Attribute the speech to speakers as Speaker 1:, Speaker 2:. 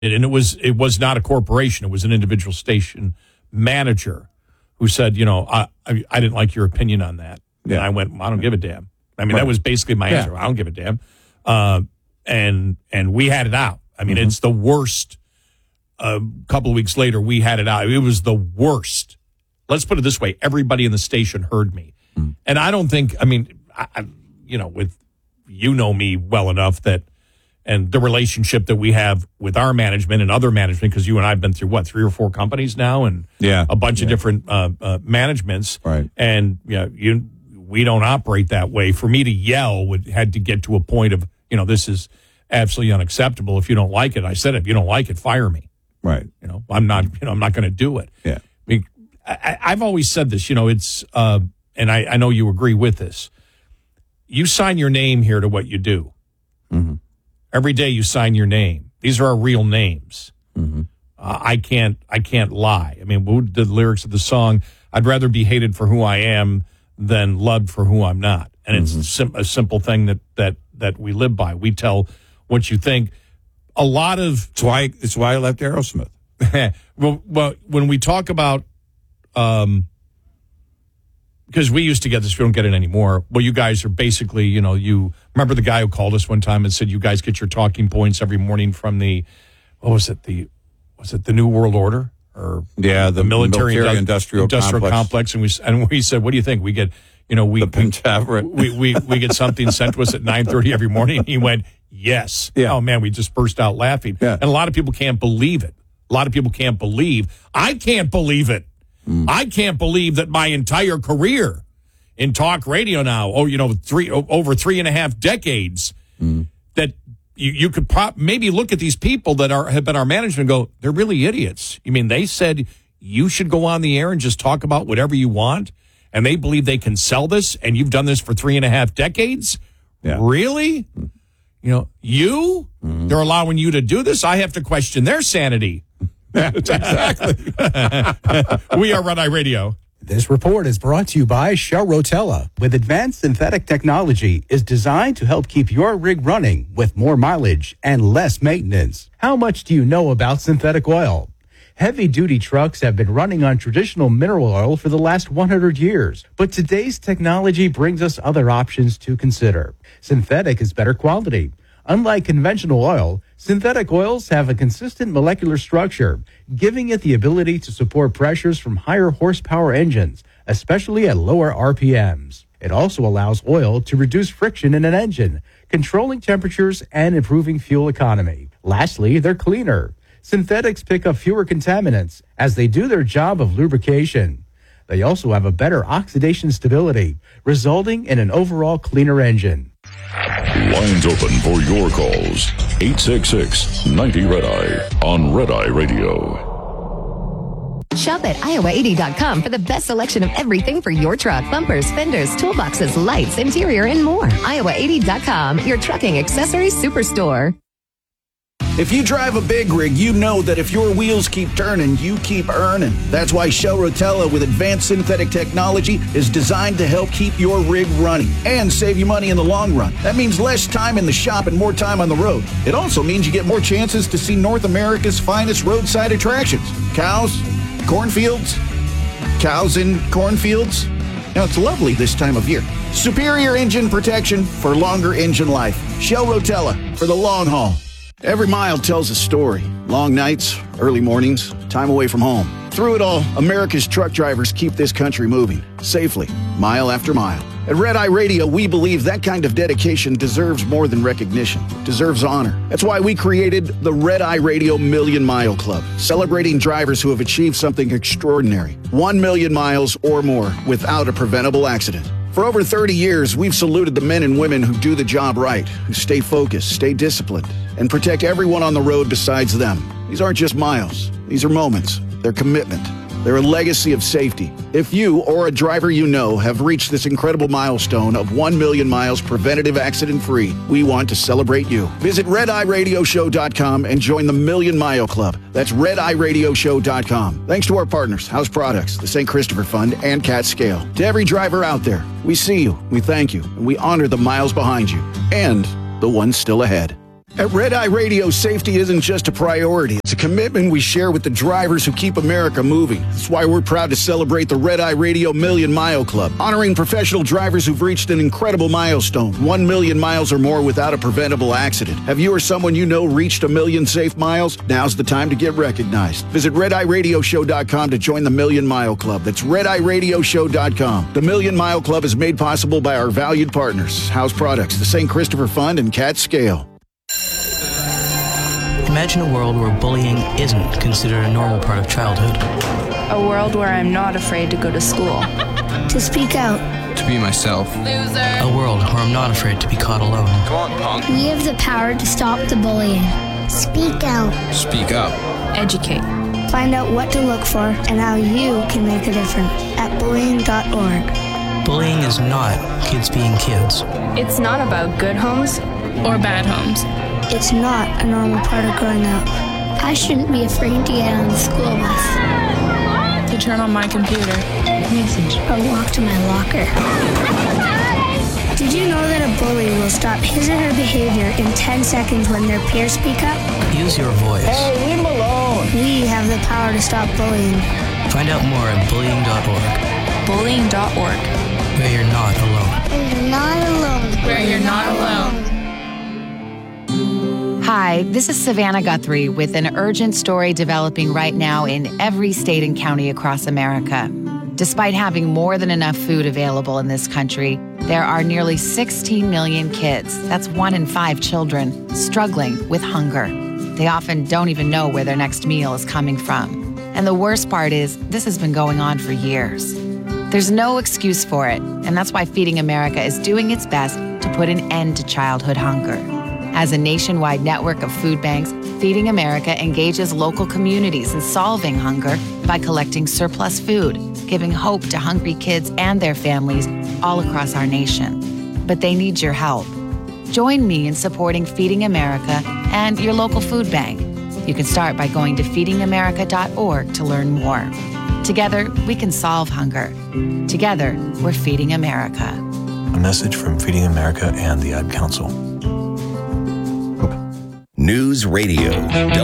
Speaker 1: And it was not a corporation. It was an individual station manager who said, I didn't like your opinion on that. Yeah. And I went, I don't give a damn. I mean, That was basically my answer. I don't give a damn. And we had it out. I mean, it's the worst. A couple of weeks later, we had it out. It was the worst. Let's put it this way. Everybody in the station heard me. And I don't think, with me well enough that, and the relationship that we have with our management and other management, because you and I have been through, 3 or 4 companies now and a bunch of different managements.
Speaker 2: Right.
Speaker 1: And we don't operate that way. For me to yell had to get to a point of, this is absolutely unacceptable. If you don't like it, I said, if you don't like it, fire me.
Speaker 2: Right.
Speaker 1: I'm not going to do it.
Speaker 2: Yeah.
Speaker 1: I've always said this, it's, and I know you agree with this. You sign your name here to what you do. Mm-hmm. Every day you sign your name. These are our real names. Mm-hmm. I can't lie. I mean, the lyrics of the song, I'd rather be hated for who I am than loved for who I'm not. And it's a simple thing that we live by. We tell what you think. A lot of...
Speaker 2: It's why I left Aerosmith.
Speaker 1: well, when we talk about... because we used to get this, we don't get it anymore. Well, you guys are basically, you remember the guy who called us one time and said, you guys get your talking points every morning from the New World Order? Or
Speaker 2: the military industrial
Speaker 1: complex. And we said, what do you think? We get, the
Speaker 2: Pentaverate.
Speaker 1: we get something sent to us at 9:30 every morning. And he went, yes.
Speaker 2: Yeah.
Speaker 1: Oh man, we just burst out laughing. Yeah. And a lot of people can't believe it. I can't believe it. I can't believe that my entire career in talk radio now, over 3.5 decades, that you could maybe look at these people that have been our management and go, they're really idiots. You mean they said you should go on the air and just talk about whatever you want, and they believe they can sell this, and you've done this for 3.5 decades? Yeah. Really? They're allowing you to do this? I have to question their sanity. Exactly. We are Red Eye Radio.
Speaker 3: This report is brought to you by Shell Rotella. With advanced synthetic technology, is designed to help keep your rig running with more mileage and less maintenance. How much do you know about synthetic oil? Heavy-duty trucks have been running on traditional mineral oil for the last 100 years, but today's technology brings us other options to consider. Synthetic is better quality. Unlike conventional oil, synthetic oils have a consistent molecular structure, giving it the ability to support pressures from higher horsepower engines, especially at lower RPMs. It also allows oil to reduce friction in an engine, controlling temperatures and improving fuel economy. Lastly, they're cleaner. Synthetics pick up fewer contaminants as they do their job of lubrication. They also have a better oxidation stability, resulting in an overall cleaner engine.
Speaker 4: Lines open for your calls. 866-90-RED-EYE on Red Eye Radio.
Speaker 5: Shop at Iowa80.com for the best selection of everything for your truck. Bumpers, fenders, toolboxes, lights, interior, and more. Iowa80.com, your trucking accessories superstore.
Speaker 6: If you drive a big rig, you know that if your wheels keep turning, you keep earning. That's why Shell Rotella with advanced synthetic technology is designed to help keep your rig running and save you money in the long run. That means less time in the shop and more time on the road. It also means you get more chances to see North America's finest roadside attractions. Cows, cornfields, cows in cornfields. Now, it's lovely this time of year. Superior engine protection for longer engine life. Shell Rotella for the long haul. Every mile tells a story. Long nights, early mornings, time away from home. Through it all, America's truck drivers keep this country moving, safely, mile after mile. At Red Eye Radio, we believe that kind of dedication deserves more than recognition. It deserves honor. That's why we created the Red Eye Radio Million Mile Club, celebrating drivers who have achieved something extraordinary. 1 million miles or more without a preventable accident. For over 30 years, we've saluted the men and women who do the job right, who stay focused, stay disciplined, and protect everyone on the road besides them. These aren't just miles. These are moments. They're commitment. They're a legacy of safety. If you or a driver you know have reached this incredible milestone of 1 million miles preventative accident-free, we want to celebrate you. Visit RedEyeRadioShow.com and join the Million Mile Club. That's RedEyeRadioShow.com. Thanks to our partners, House Products, the St. Christopher Fund, and Cat Scale. To every driver out there, we see you, we thank you, and we honor the miles behind you and the ones still ahead. At Red Eye Radio, safety isn't just a priority. It's a commitment we share with the drivers who keep America moving. That's why we're proud to celebrate the Red Eye Radio Million Mile Club, honoring professional drivers who've reached an incredible milestone, 1 million miles or more without a preventable accident. Have you or someone you know reached 1 million safe miles? Now's the time to get recognized. Visit RedEyeRadioshow.com to join the Million Mile Club. That's RedEyeRadioshow.com. The Million Mile Club is made possible by our valued partners, House Products, the St. Christopher Fund, and Cat Scale.
Speaker 7: Imagine a world where bullying isn't considered a normal part of childhood.
Speaker 8: A world where I'm not afraid to go to school.
Speaker 9: To speak out.
Speaker 10: To be myself.
Speaker 7: Loser. A world where I'm not afraid to be caught alone.
Speaker 10: Come on, punk.
Speaker 9: We have the power to stop the bullying. Speak out.
Speaker 10: Speak up.
Speaker 8: Educate.
Speaker 9: Find out what to look for and how you can make a difference at bullying.org.
Speaker 7: Bullying is not kids being kids.
Speaker 8: It's not about good homes or bad homes.
Speaker 9: It's not a normal part of growing up. I shouldn't be afraid to get on the school bus.
Speaker 8: To turn on my computer.
Speaker 9: Message. Or walk to my locker. Did you know that a bully will stop his or her behavior in 10 seconds when their peers speak up?
Speaker 7: Use your voice.
Speaker 6: Hey, leave them alone.
Speaker 9: We have the power to stop bullying.
Speaker 7: Find out more at bullying.org.
Speaker 8: Bullying.org.
Speaker 7: Where you're not alone.
Speaker 9: You're not alone.
Speaker 8: Where you're not alone.
Speaker 11: Hi, this is Savannah Guthrie with an urgent story developing right now in every state and county across America. Despite having more than enough food available in this country, there are nearly 16 million kids, that's 1 in 5 children, struggling with hunger. They often don't even know where their next meal is coming from. And the worst part is, this has been going on for years. There's no excuse for it, and that's why Feeding America is doing its best to put an end to childhood hunger. As a nationwide network of food banks, Feeding America engages local communities in solving hunger by collecting surplus food, giving hope to hungry kids and their families all across our nation. But they need your help. Join me in supporting Feeding America and your local food bank. You can start by going to feedingamerica.org to learn more. Together, we can solve hunger. Together, we're Feeding America.
Speaker 12: A message from Feeding America and the Ad Council.
Speaker 13: News Radio.